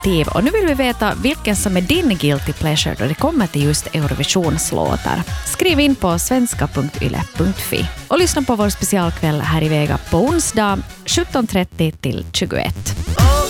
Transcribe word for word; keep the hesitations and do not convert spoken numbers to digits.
perspektiv. Och nu vill vi veta vilken som är din guilty pleasure då det kommer till just Eurovisionslåtar. Skriv in på svenska punkt yle punkt fi och lyssna på vår specialkväll här i Vega på onsdag sjutton trettio till tjugoett.